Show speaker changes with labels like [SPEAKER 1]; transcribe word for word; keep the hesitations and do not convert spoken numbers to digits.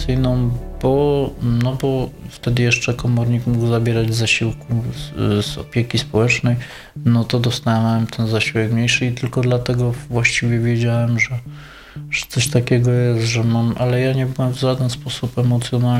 [SPEAKER 1] alimentacyjną, bo, no bo wtedy jeszcze komornik mógł zabierać z zasiłku z, z opieki społecznej, no to dostałem ten zasiłek mniejszy i tylko dlatego właściwie wiedziałem, że, że coś takiego jest, że mam, ale ja nie byłem w żaden sposób emocjonalnie